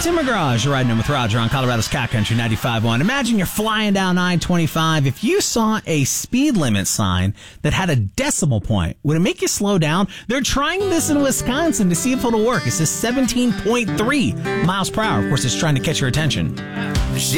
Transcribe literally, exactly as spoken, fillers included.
Tim McGraw, you're riding in with Roger on Colorado's Cat Country ninety-five point one. Imagine you're flying down I twenty-five. If you saw a speed limit sign that had a decimal point, would it make you slow down? They're trying this in Wisconsin to see if it'll work. It says seventeen point three miles per hour. Of course, it's trying to catch your attention.